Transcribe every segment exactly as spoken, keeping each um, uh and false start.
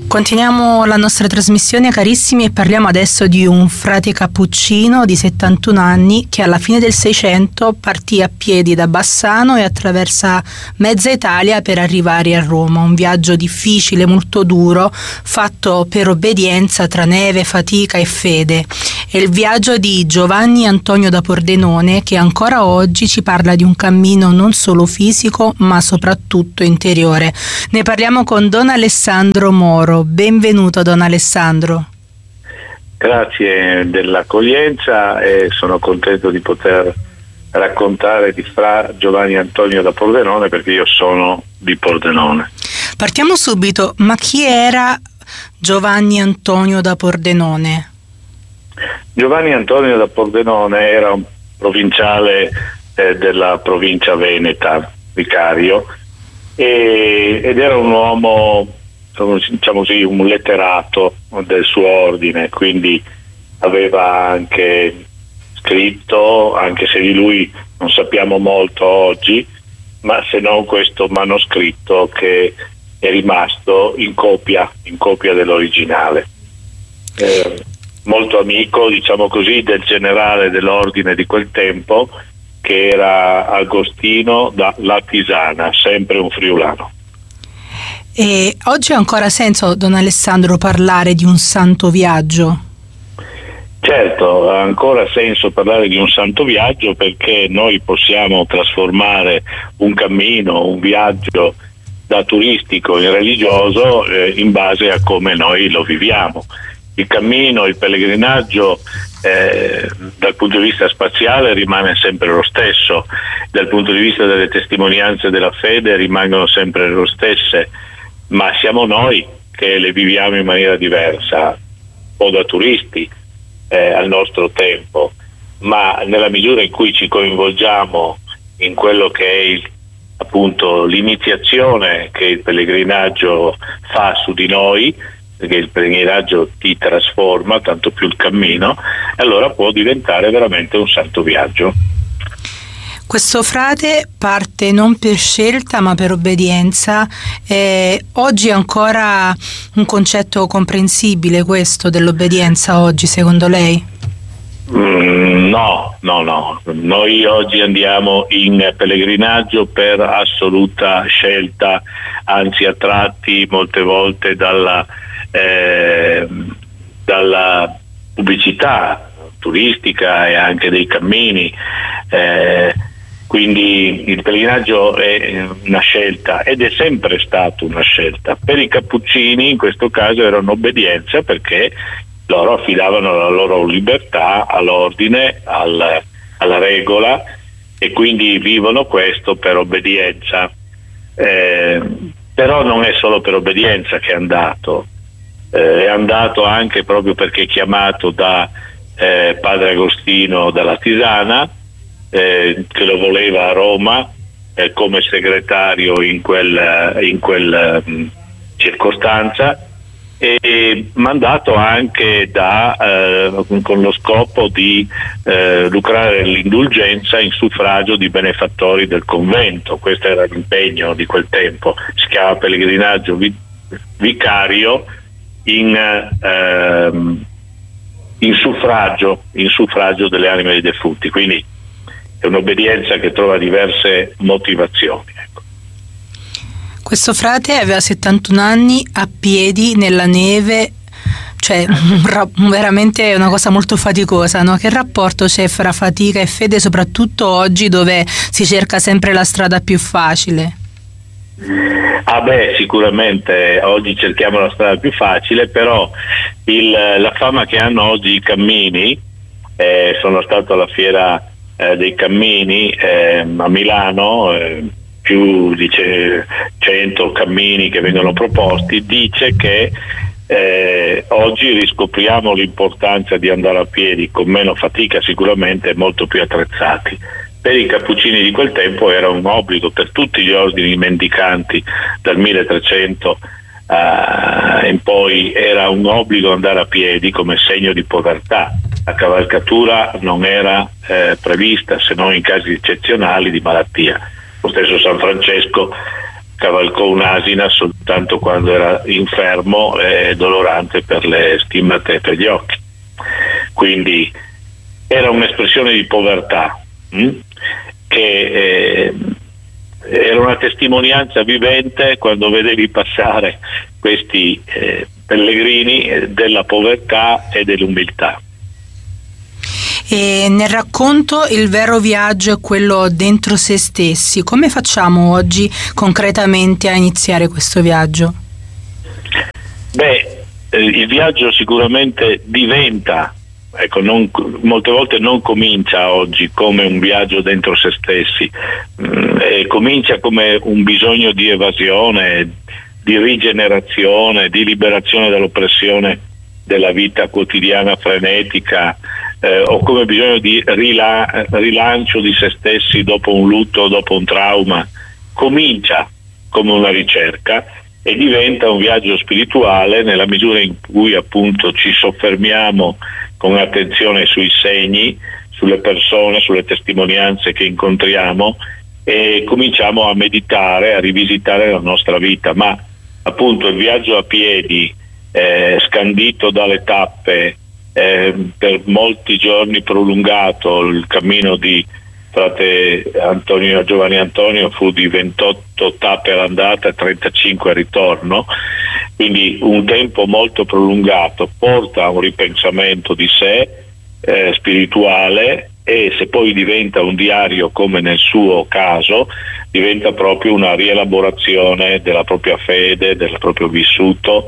Continuiamo la nostra trasmissione, carissimi, e parliamo adesso di un frate cappuccino di settantuno anni che alla fine del Seicento partì a piedi da Bassano e attraversa mezza Italia per arrivare a Roma. Un viaggio difficile, molto duro, fatto per obbedienza tra neve, fatica e fede. È il viaggio di Giovanni Antonio da Pordenone, che ancora oggi ci parla di un cammino non solo fisico ma soprattutto interiore. Ne parliamo con Don Alessandro Moro. Benvenuto Don Alessandro. Grazie dell'accoglienza e sono contento di poter raccontare di Fra Giovanni Antonio da Pordenone, perché io sono di Pordenone. Partiamo subito, ma chi era Giovanni Antonio da Pordenone? Giovanni Antonio da Pordenone era un provinciale eh, della provincia veneta, vicario, e, ed era un uomo, diciamo così, un letterato del suo ordine, quindi aveva anche scritto, anche se di lui non sappiamo molto oggi, ma se non questo manoscritto che è rimasto in copia, in copia dell'originale. Eh, molto amico, diciamo così, del generale dell'ordine di quel tempo, che era Agostino da Latisana, sempre un friulano. E oggi ha ancora senso, Don Alessandro, parlare di un santo viaggio? Certo, ha ancora senso parlare di un santo viaggio, perché noi possiamo trasformare un cammino, un viaggio da turistico in religioso eh, in base a come noi lo viviamo. Il cammino, il pellegrinaggio eh, dal punto di vista spaziale rimane sempre lo stesso, dal punto di vista delle testimonianze della fede rimangono sempre lo stesse, ma siamo noi che le viviamo in maniera diversa, o da turisti eh, al nostro tempo, ma nella misura in cui ci coinvolgiamo in quello che è il, appunto l'iniziazione che il pellegrinaggio fa su di noi, perché il pellegrinaggio ti trasforma, tanto più il cammino, e allora può diventare veramente un santo viaggio. Questo frate parte non per scelta ma per obbedienza. Eh, oggi è ancora un concetto comprensibile questo dell'obbedienza oggi, secondo lei? Mm, no, no, no. Noi oggi andiamo in pellegrinaggio per assoluta scelta, anzi attratti molte volte dalla, eh, dalla pubblicità turistica e anche dei cammini. Eh, Quindi il pellegrinaggio è una scelta, ed è sempre stato una scelta. Per i cappuccini in questo caso era un'obbedienza, perché loro affidavano la loro libertà all'ordine, al, alla regola, e quindi vivono questo per obbedienza. Eh, però non è solo per obbedienza che è andato, eh, è andato anche proprio perché è chiamato da eh, padre Agostino dalla Tisana, Eh, che lo voleva a Roma eh, come segretario in quella in quel, um, circostanza, e mandato anche da, eh, con lo scopo di eh, lucrare l'indulgenza in suffragio di benefattori del convento. Questo era l'impegno di quel tempo, si chiama pellegrinaggio vi- vicario in, eh, in suffragio in suffragio delle anime dei defunti, quindi è un'obbedienza che trova diverse motivazioni. Ecco. Questo frate aveva settantuno anni a piedi nella neve, cioè veramente una cosa molto faticosa, no? Che rapporto c'è fra fatica e fede, soprattutto oggi dove si cerca sempre la strada più facile? Ah beh, sicuramente oggi cerchiamo la strada più facile, però il, la fama che hanno oggi i cammini, eh, sono stato alla fiera Eh, dei cammini eh, a Milano, eh, più di cento cammini che vengono proposti, dice che eh, oggi riscopriamo l'importanza di andare a piedi con meno fatica, sicuramente molto più attrezzati. Per i cappuccini di quel tempo era un obbligo, per tutti gli ordini mendicanti dal milletrecento eh, in poi era un obbligo andare a piedi come segno di povertà. La cavalcatura non era eh, prevista se non in casi eccezionali di malattia. Lo stesso San Francesco cavalcò un'asina soltanto quando era infermo e dolorante per le stimmate e per gli occhi. Quindi era un'espressione di povertà mh? che eh, era una testimonianza vivente, quando vedevi passare questi eh, pellegrini, eh, della povertà e dell'umiltà. E nel racconto il vero viaggio è quello dentro se stessi. Come facciamo oggi concretamente a iniziare questo viaggio? Beh, eh, il viaggio sicuramente diventa, ecco, non, molte volte non comincia oggi come un viaggio dentro se stessi, mm, e comincia come un bisogno di evasione, di rigenerazione, di liberazione dall'oppressione della vita quotidiana frenetica, eh, o come bisogno di rila- rilancio di se stessi dopo un lutto, dopo un trauma. Comincia come una ricerca e diventa un viaggio spirituale nella misura in cui appunto ci soffermiamo con attenzione sui segni, sulle persone, sulle testimonianze che incontriamo, e cominciamo a meditare, a rivisitare la nostra vita. Ma appunto il viaggio a piedi, eh, scandito dalle tappe, eh, per molti giorni prolungato, il cammino di frate Antonio, Giovanni Antonio fu di ventotto tappe all'andata e trentacinque al ritorno, quindi un tempo molto prolungato porta a un ripensamento di sé eh, spirituale, e se poi diventa un diario come nel suo caso, diventa proprio una rielaborazione della propria fede, del proprio vissuto,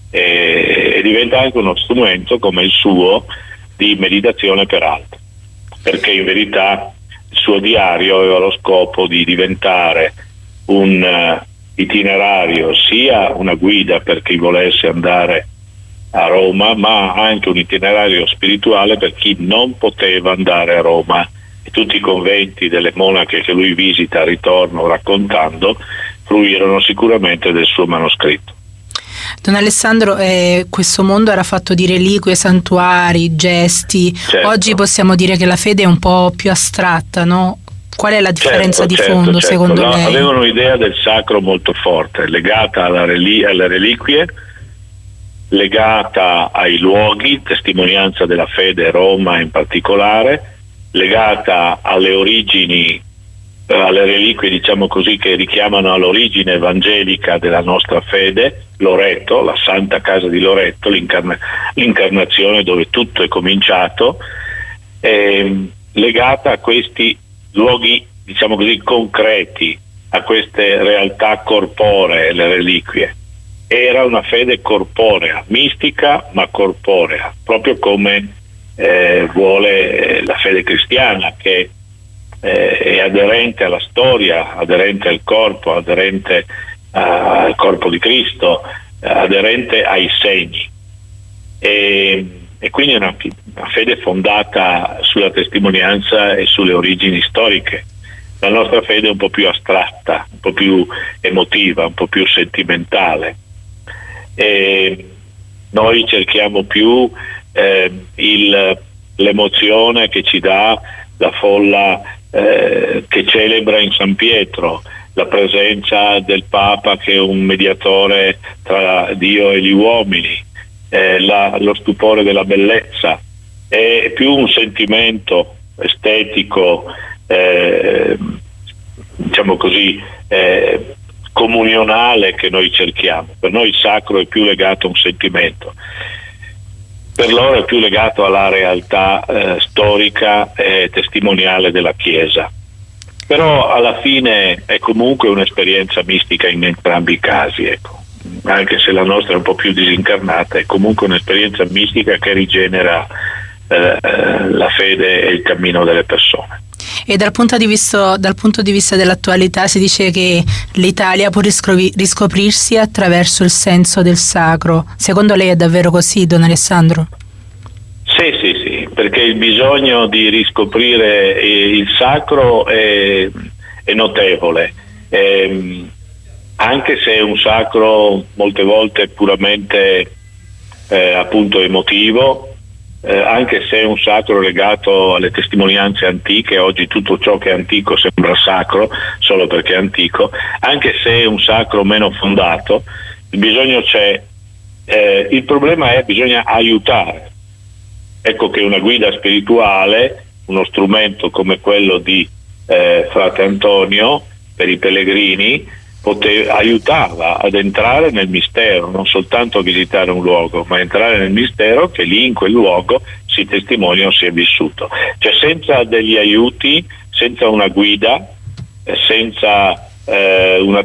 e, e diventa anche uno strumento come il suo di meditazione per altri, perché in verità il suo diario aveva lo scopo di diventare un uh, itinerario, sia una guida per chi volesse andare a Roma, ma anche un itinerario spirituale per chi non poteva andare a Roma. E tutti i conventi delle monache che lui visita a ritorno raccontando fruirono sicuramente del suo manoscritto. Don Alessandro, eh, questo mondo era fatto di reliquie, santuari, gesti. Certo. Oggi possiamo dire che la fede è un po' più astratta, no? Qual è la differenza certo, di certo, fondo, certo. secondo no, lei? Avevano un'idea del sacro molto forte, legata alla reli- alle reliquie, legata ai luoghi, testimonianza della fede, Roma in particolare, legata alle origini, eh, alle reliquie, diciamo così, che richiamano all'origine evangelica della nostra fede, Loreto, la Santa Casa di Loreto, l'incarna- l'incarnazione dove tutto è cominciato, eh, legata a questi luoghi, diciamo così, concreti, a queste realtà corporee, le reliquie. Era una fede corporea, mistica ma corporea, proprio come eh, vuole la fede cristiana, che eh, è aderente alla storia, aderente al corpo, aderente al corpo di Cristo, aderente ai segni, e, e quindi è una, una fede fondata sulla testimonianza e sulle origini storiche. La nostra fede è un po' più astratta, un po' più emotiva, un po' più sentimentale, e noi cerchiamo più eh, il, l'emozione che ci dà la folla eh, che celebra in San Pietro, la presenza del Papa che è un mediatore tra Dio e gli uomini, eh, la, lo stupore della bellezza. È più un sentimento estetico, eh, diciamo così, eh, comunionale che noi cerchiamo. Per noi il sacro è più legato a un sentimento, per loro è più legato alla realtà eh, storica e testimoniale della Chiesa. Però alla fine è comunque un'esperienza mistica in entrambi i casi, ecco. Anche se la nostra è un po' più disincarnata, è comunque un'esperienza mistica che rigenera eh, la fede e il cammino delle persone. E dal punto di vista, dal punto di vista dell'attualità si dice che l'Italia può riscopri- riscoprirsi attraverso il senso del sacro. Secondo lei è davvero così, Don Alessandro? Sì, sì, sì, perché il bisogno di riscoprire il sacro è, è notevole, è, anche se è un sacro molte volte puramente eh, appunto emotivo, eh, anche se è un sacro legato alle testimonianze antiche, oggi tutto ciò che è antico sembra sacro solo perché è antico, anche se è un sacro meno fondato, il bisogno c'è, eh, il problema è che bisogna aiutare. Ecco che una guida spirituale, uno strumento come quello di eh, frate Antonio per i pellegrini, Pote- aiutava ad entrare nel mistero, non soltanto a visitare un luogo, ma entrare nel mistero che lì in quel luogo si testimonia o si è vissuto. Cioè senza degli aiuti, senza una guida, eh, senza eh, una,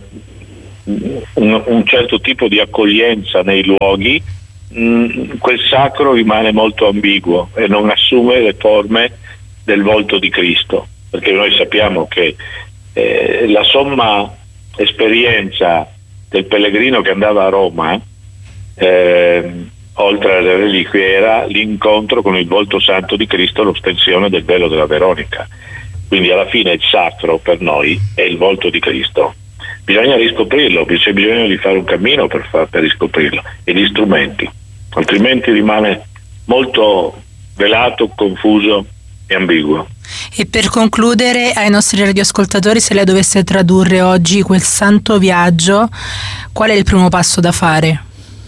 un, un certo tipo di accoglienza nei luoghi, mh, quel sacro rimane molto ambiguo e non assume le forme del volto di Cristo, perché noi sappiamo che eh, la somma esperienza del pellegrino che andava a Roma, eh, oltre alle reliquie, era l'incontro con il volto santo di Cristo, l'ostensione del velo della Veronica. Quindi alla fine il sacro per noi è il volto di Cristo. Bisogna riscoprirlo, c'è bisogno di fare un cammino per, far, per riscoprirlo, e gli strumenti, altrimenti rimane molto velato, confuso e ambiguo. E per concludere, ai nostri radioascoltatori, se lei dovesse tradurre oggi quel santo viaggio, qual è il primo passo da fare?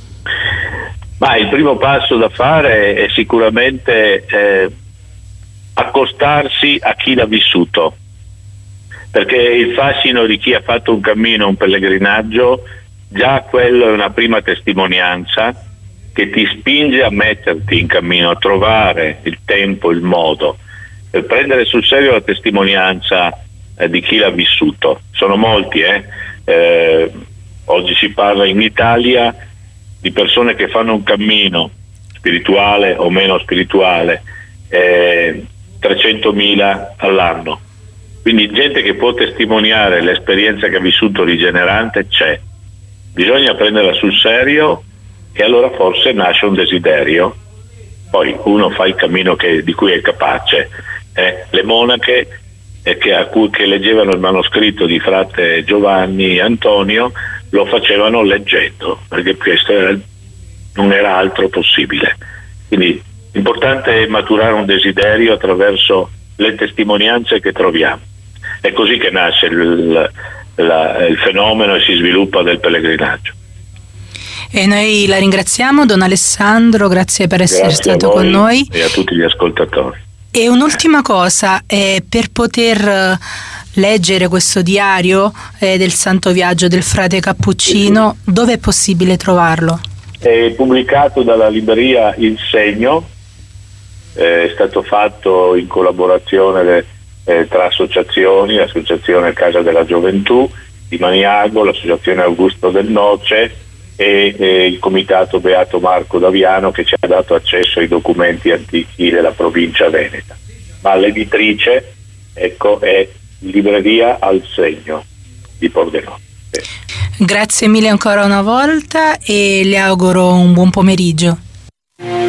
Ma il primo passo da fare è sicuramente eh, accostarsi a chi l'ha vissuto, perché il fascino di chi ha fatto un cammino, un pellegrinaggio, già quello è una prima testimonianza che ti spinge a metterti in cammino, a trovare il tempo, il modo, per prendere sul serio la testimonianza eh, di chi l'ha vissuto. Sono molti, eh? Eh, oggi si parla in Italia di persone che fanno un cammino spirituale o meno spirituale, eh, trecentomila all'anno. Quindi gente che può testimoniare l'esperienza che ha vissuto rigenerante c'è. Bisogna prenderla sul serio e allora forse nasce un desiderio. Poi uno fa il cammino che, di cui è capace. Eh, le monache eh, che, a cui, che leggevano il manoscritto di frate Giovanni Antonio lo facevano leggendo, perché questo era, non era altro possibile. Quindi l'importante è maturare un desiderio attraverso le testimonianze che troviamo. È così che nasce il, la, il fenomeno e si sviluppa del pellegrinaggio. E noi la ringraziamo, Don Alessandro, grazie per essere Grazie stato con noi. E a tutti gli ascoltatori. E un'ultima cosa, eh, per poter leggere questo diario eh, del Santo Viaggio del frate Cappuccino, dove è possibile trovarlo? È pubblicato dalla libreria Il Segno, è stato fatto in collaborazione eh, tra associazioni, l'associazione Casa della Gioventù di Maniago, l'associazione Augusto del Noce e, e il comitato Beato Marco Daviano, che ci ha dato accesso ai documenti antichi della provincia veneta. Ma l'editrice, ecco, è Libreria Al Segno di Pordenone. Grazie mille ancora una volta e le auguro un buon pomeriggio.